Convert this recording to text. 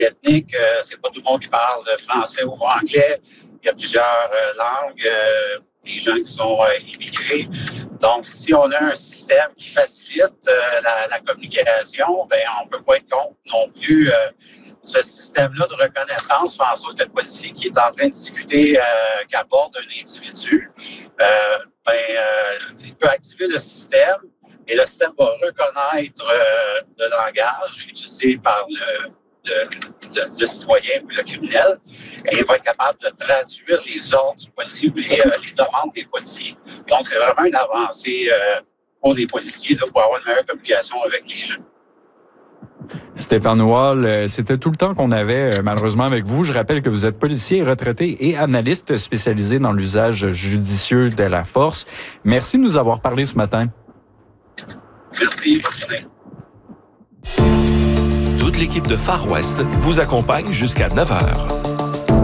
ethnique. C'est pas tout le monde qui parle français ou anglais. Il y a plusieurs langues, des gens qui sont immigrés. Donc, si on a un système qui facilite la communication, ben on peut pas être contre non plus. Ce système-là de reconnaissance fait en sorte que le policier qui est en train de discuter qu'à bord d'un individu, il peut activer le système et le système va reconnaître le langage utilisé par le citoyen ou le criminel et il va être capable de traduire les ordres du policier ou les demandes des policiers. Donc, c'est vraiment une avancée pour les policiers là, pour avoir une meilleure communication avec les gens. Stéphane Wall, c'était tout le temps qu'on avait malheureusement avec vous. Je rappelle que vous êtes policier retraité et analyste spécialisé dans l'usage judicieux de la force. Merci de nous avoir parlé ce matin. Merci, bonne journée. Toute l'équipe de Far West vous accompagne jusqu'à 9h.